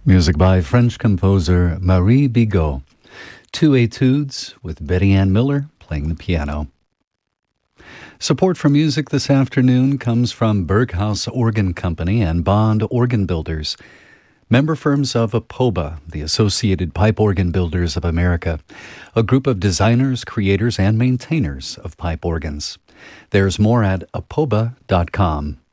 Music by French composer Marie Bigot. Two etudes with Betty Ann Miller playing the piano. Support for music this afternoon comes from Berghaus Organ Company and Bond Organ Builders, member firms of APOBA, the Associated Pipe Organ Builders of America, a group of designers, creators, and maintainers of pipe organs. There's more at apoba.com.